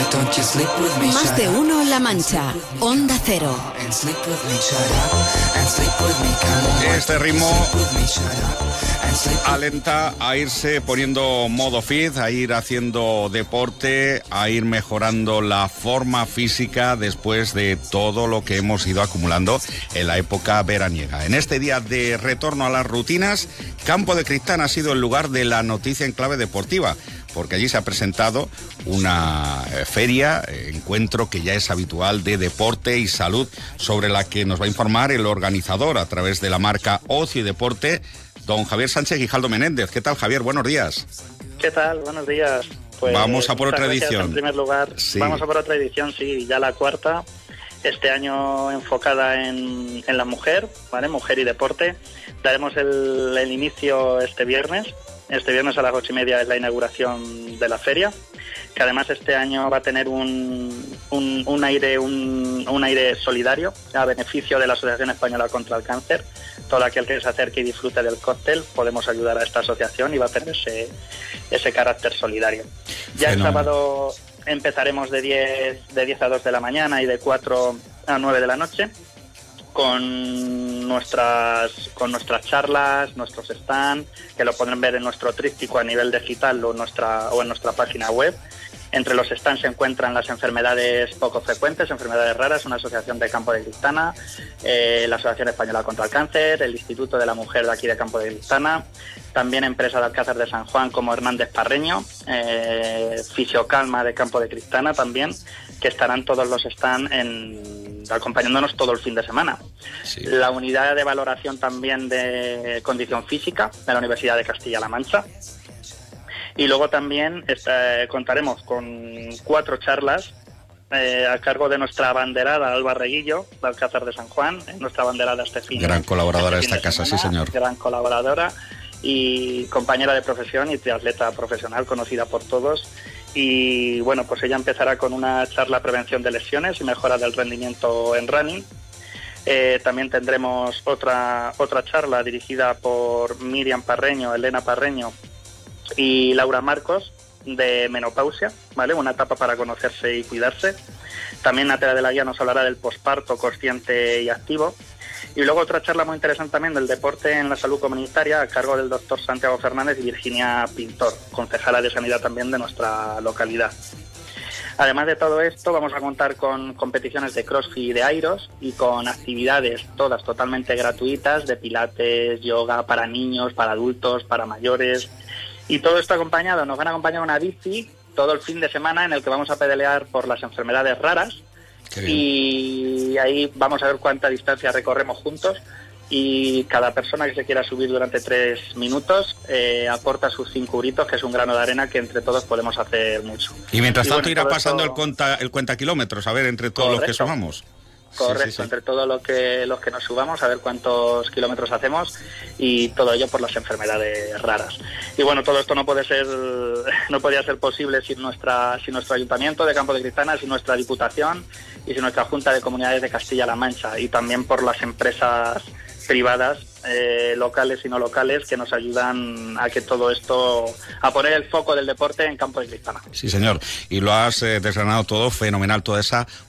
Más de uno La Mancha, Onda Cero. Este ritmo alenta a irse poniendo modo fit, a ir haciendo deporte, a ir mejorando la forma física después de todo lo que hemos ido acumulando en la época veraniega. En este día de retorno a las rutinas, Campo de Cristana ha sido el lugar de la noticia en clave deportiva, porque allí se ha presentado una feria, encuentro que ya es habitual de deporte y salud, sobre la que nos va a informar el organizador a través de la marca Ocio y Deporte, don Javier Sánchez Guijaldo Menéndez. ¿Qué tal, Javier? Buenos días. ¿Qué tal? Buenos días. Pues vamos a por otra edición. En primer lugar, sí. Vamos a por otra edición, sí, ya la cuarta. Este año enfocada en la mujer, ¿vale? Mujer y deporte. Daremos el inicio este viernes. Este viernes a las 8:30 es la inauguración de la feria, que además este año va a tener un aire solidario a beneficio de la Asociación Española contra el Cáncer. Todo aquel que se acerque y disfrute del cóctel, podemos ayudar a esta asociación y va a tener ese carácter solidario. Ya el sábado empezaremos de 10 a 2 de la mañana y de 4 a 9 de la noche. Con nuestras charlas, nuestros stands, que lo podrán ver en nuestro tríptico a nivel digital o en nuestra página web. Entre los stands se encuentran las enfermedades poco frecuentes, enfermedades raras, una asociación de Campo de Cristana, la Asociación Española contra el Cáncer, el Instituto de la Mujer de aquí de Campo de Cristana, también empresas de Alcázar de San Juan como Hernández Parreño, Fisiocalma de Campo de Cristana también, que estarán todos los stands acompañándonos todo el fin de semana. Sí. La unidad de valoración también de condición física de la Universidad de Castilla-La Mancha. Y luego también contaremos con 4 charlas a cargo de nuestra abanderada Alba Reguillo, de Alcázar de San Juan, nuestra abanderada este fin. Gran colaboradora de esta casa, sí señor. Gran colaboradora y compañera de profesión y triatleta profesional conocida por todos. Y bueno, pues ella empezará con una charla prevención de lesiones y mejora del rendimiento en running. También tendremos otra charla dirigida por Miriam Parreño, Elena Parreño y Laura Marcos, de menopausia, ¿vale? Una etapa para conocerse y cuidarse. También Natalia de la Guía nos hablará del posparto consciente y activo. Y luego otra charla muy interesante también del deporte en la salud comunitaria a cargo del doctor Santiago Fernández y Virginia Pintor, concejala de Sanidad también de nuestra localidad. Además de todo esto, vamos a contar con competiciones de crossfit y de airos y con actividades todas totalmente gratuitas de pilates, yoga para niños, para adultos, para mayores. Y todo esto acompañado, nos van a acompañar una bici todo el fin de semana en el que vamos a pedalear por las enfermedades raras. Y ahí vamos a ver cuánta distancia recorremos juntos y cada persona que se quiera subir durante 3 minutos aporta sus 5 euritos, que es un grano de arena que entre todos podemos hacer mucho. Y mientras tanto irá pasando el cuenta kilómetros, a ver, entre todos los que sumamos. Correcto, sí. Entre todos los que nos subamos, a ver cuántos kilómetros hacemos, y todo ello por las enfermedades raras. Y bueno, todo esto no podía ser posible sin nuestro ayuntamiento de Campo de Cristana, sin nuestra diputación y sin nuestra Junta de Comunidades de Castilla-La Mancha, y también por las empresas privadas, locales y no locales, que nos ayudan a que todo esto, a poner el foco del deporte en Campo de Cristana. Sí, señor, y lo has desgranado todo fenomenal, toda esa